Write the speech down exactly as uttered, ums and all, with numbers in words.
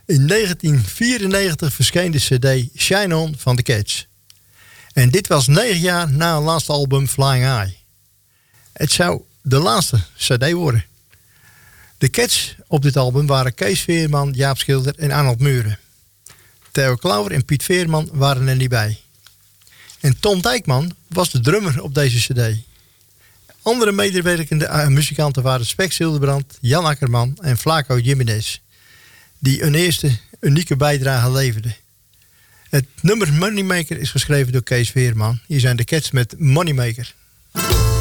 In negentien vierennegentig verscheen de cd Shine On van The Cats. En dit was negen jaar na hun laatste album Flying High. Het zou de laatste cd worden. De Cats op dit album waren Kees Veerman, Jaap Schilder en Arnold Muren. Theo Klauwer en Piet Veerman waren er niet bij. En Tom Dijkman was de drummer op deze cd. Andere medewerkende uh, muzikanten waren Spex Hildebrand, Jan Akkerman en Flaco Jimenez, die een eerste unieke bijdrage leverden. Het nummer Moneymaker is geschreven door Kees Veerman. Hier zijn de Cats met Moneymaker.